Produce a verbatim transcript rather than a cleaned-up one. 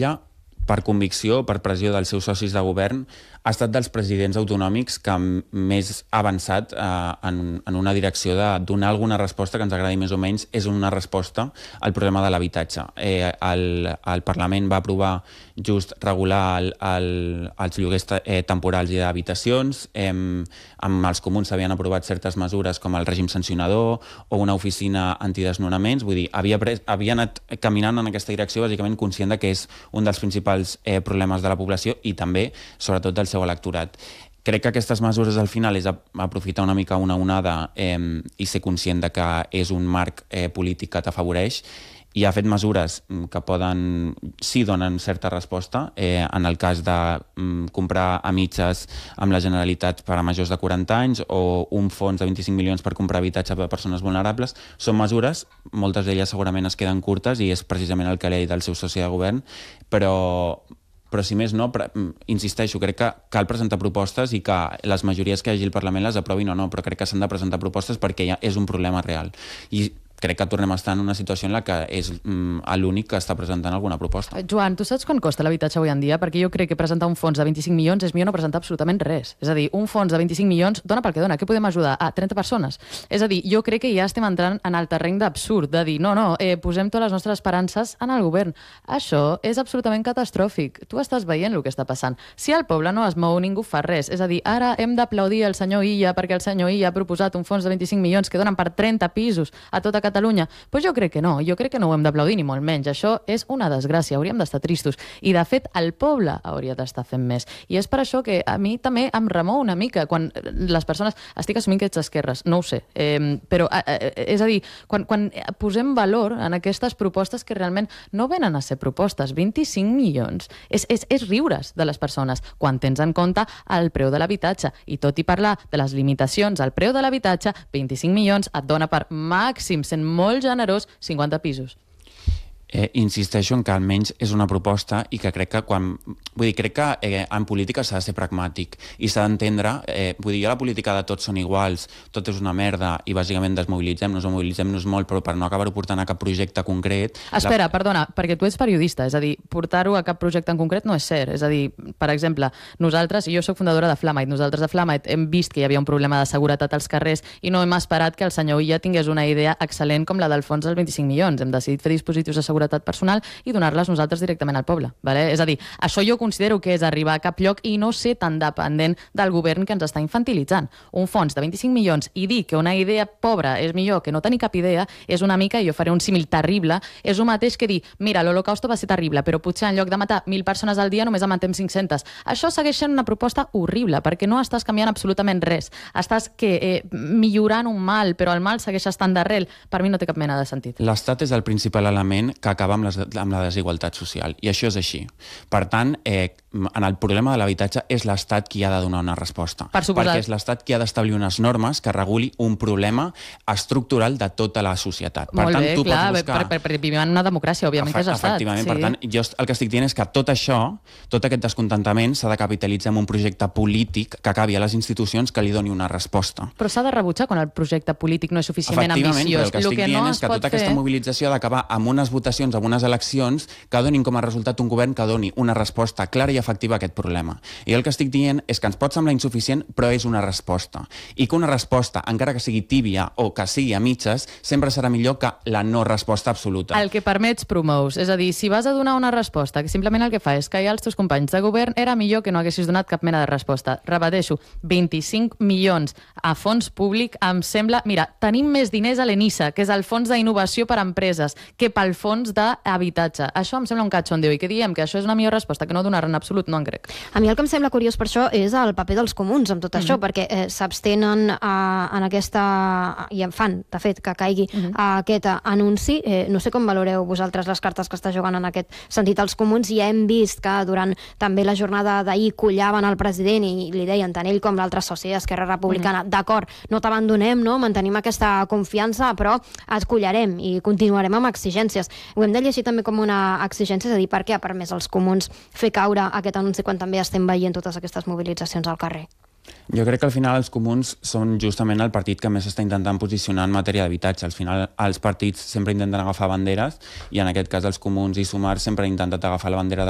Illa, per convicció, per pressió dels seus socis de govern, ha estat dels presidents autonòmics que més ha avançat eh, en, en una direcció de donar alguna resposta que ens agradi més o menys. És una resposta al problema de l'habitatge. Eh, el, el Parlament va aprovar just regular el, el, els lloguers eh, temporals i d'habitacions. Eh, amb els comuns s'havien aprovat certes mesures com el règim sancionador o una oficina antidesnonaments. Vull dir, havia, pres, havia anat caminant en aquesta direcció bàsicament conscient de que és un dels principals eh, problemes de la població i també, sobretot, del seu electorat. Crec que aquestes mesures al final és aprofitar una mica una onada eh, i ser conscient de que és un marc eh, polític que t'afavoreix, i ha fet mesures que poden, sí, donen certa resposta, eh, en el cas de mm, comprar a mitges amb la Generalitat per a majors de quaranta anys o un fons de vint-i-cinc milions per comprar habitatge per a persones vulnerables. Són mesures, moltes d'elles segurament es queden curtes i és precisament el que li ha dit el seu soci de govern, però però si més no, pre insisteixo, crec que cal presentar propostes i que les majories que hi hagi al Parlament les aprovin o no, però crec que s'han de presentar propostes perquè ja és un problema real. I crec que tornem a estar en una situació en la que és mm, l'únic que està presentant alguna proposta. Joan, tu saps quan costa l'habitatge avui en dia? Perquè jo crec que presentar un fons de vint-i-cinc milions és millor no presentar absolutament res. És a dir, un fons de vint-i-cinc milions dona pel que dona. Què podem ajudar? A trenta persones. És a dir, jo crec que ja estem entrant en el terreny d'absurd, de dir, no, no, eh, posem totes les nostres esperances en el govern. Això és absolutament catastròfic. Tu estàs veient el que està passant. Si el poble no es mou, ningú fa res. És a dir, ara hem d'aplaudir el senyor Illa perquè el senyor Illa ha proposat un fons de vint-i-cinc milions que donen per trenta pisos a tota Catalunya. Pues jo crec que no, jo crec que no ho hem d'aplaudir ni molt menys. Això és una desgràcia, hauríem d'estar tristos. I de fet, el poble hauria d'estar fent més. I és per això que a mi també em remou una mica quan les persones... Estic assumint que ets d'esquerres, no ho sé. Eh, però, eh, és a dir, quan, quan posem valor en aquestes propostes que realment no venen a ser propostes, vint-i-cinc milions, és, és, és riure's de les persones quan tens en compte el preu de l'habitatge. I tot i parlar de les limitacions al preu de l'habitatge, vint-i-cinc milions et dona per màxim, sent molt generós, cinquanta pisos. Eh, insisteixo en que almenys és una proposta i que crec que quan... Vull dir, crec que eh, en política s'ha de ser pragmàtic i s'ha d'entendre... Eh, vull dir, jo la política de tots són iguals, tot és una merda i bàsicament desmobilitzem-nos o mobilitzem-nos molt, però per no acabar-ho portant a cap projecte concret... Espera, la... perdona, perquè tu ets periodista, és a dir, portar-ho a cap projecte en concret no és cert. És a dir, per exemple, nosaltres, jo soc fundadora de Flamite, nosaltres de Flamite hem vist que hi havia un problema de seguretat als carrers i no hem esperat que el senyor Illa tingués una idea excel·lent com la del fons dels vint-i-cinc milions. Hem decidit fer dispositius de seguretat personal i donar-les nosaltres directament al poble. Vale? És a dir, això jo considero que és arribar a cap lloc i no ser tan dependent del govern que ens està infantilitzant. Un fons de vint-i-cinc milions i dir que una idea pobra és millor que no tenir cap idea és una mica, jo faré un símil terrible, és el mateix que dir, mira, l'Holocausto va ser terrible, però potser en lloc de matar mil persones al dia només en matem cinc-centes. Això segueix sent una proposta horrible, perquè no estàs canviant absolutament res. Estàs que, eh, millorant un mal, però el mal segueix estant d'arrel. Per mi no té cap mena de sentit. L'Estat és el principal element que acaba amb, les, amb la desigualtat social, i això és així. Per tant, eh, en el problema de l'habitatge és l'Estat qui ha de donar una resposta. Per suposat. Perquè és l'Estat qui ha d'establir unes normes que reguli un problema estructural de tota la societat. Per Molt tant, bé, tu clar, pots buscar... per, per, per vivim en una democràcia, òbviament que és l'Estat. Efectivament, sí. Per tant, jo el que estic dient és que tot això, tot aquest descontentament s'ha de capitalitzar en un projecte polític que acabi a les institucions que li doni una resposta. Però s'ha de rebutjar quan el projecte polític no és suficientment ambiciós. Efectivament, però el que estic que dient no és que pot tota aquesta fer... mobilització ha d'acabar amb unes votacions, amb unes eleccions que donin com a resultat un govern que doni una resposta clara i efectiva a aquest problema. I el que estic dient és que ens pot semblar insuficient, però és una resposta. I que una resposta, encara que sigui tíbia o que sigui a mitges, sempre serà millor que la no resposta absoluta. El que permets promous. És a dir, si vas a donar una resposta que simplement el que fa és callar els teus companys de govern, era millor que no haguessis donat cap mena de resposta. Repeteixo, vint-i-cinc milions a fons públic em sembla... Mira, tenim més diners a l'ENISA, que és el fons d'innovació per a empreses, que pel fons d'habitatge. Això em sembla un catxondeo i que diem que això és una millor resposta, que no donar en absolut, no en crec. A mi el que em sembla curiós per això és el paper dels comuns amb tot això, mm-hmm. perquè eh, s'abstenen eh, en aquesta... i en fan, de fet, que caigui mm-hmm. aquest anunci. Eh, no sé com valoreu vosaltres les cartes que està jugant en aquest sentit els comuns. Ja hem vist que durant també la jornada d'ahir collaven el president i li deien tant ell com l'altre soci d'Esquerra Republicana, mm-hmm. d'acord, no t'abandonem, no? Mantenim aquesta confiança, però et collarem i continuarem amb exigències. Ho hem de llegir també com una exigència, és a dir, per què ha permès als comuns fer caure aquest anunci quan també estem veient totes aquestes mobilitzacions al carrer? Jo crec que al final els comuns són justament el partit que més està intentant posicionar en matèria d'habitatge. Al final els partits sempre intenten agafar banderes i en aquest cas els comuns i Sumar sempre han intentat agafar la bandera de